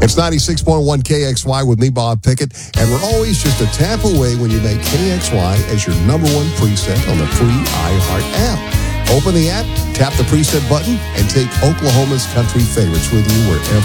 It's 96.1 KXY with me, Bob Pickett, and we're always just a tap away when you make KXY as your number one preset on the free iHeart app. Open the app, tap the preset button, and take Oklahoma's country favorites with you wherever